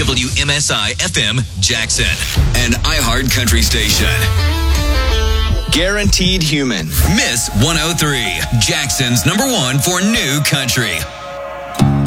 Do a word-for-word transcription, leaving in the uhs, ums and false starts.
W M S I F M Jackson, an iHeart country station. Guaranteed Human. Miss one oh three, Jackson's number one for new country.